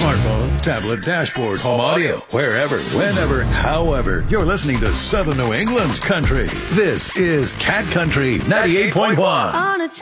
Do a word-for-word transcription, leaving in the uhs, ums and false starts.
Smartphone, tablet, dashboard, home audio, wherever, whenever, however, you're listening to Southern New England's country. This is Cat Country ninety-eight point one. On a